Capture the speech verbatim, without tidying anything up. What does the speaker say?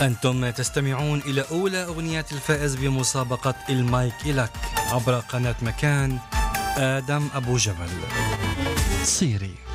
أنتم تستمعون إلى أولى أغنيات الفائز بمسابقة المايك إلك عبر قناة مكان. آدم أبو جبل. صيري.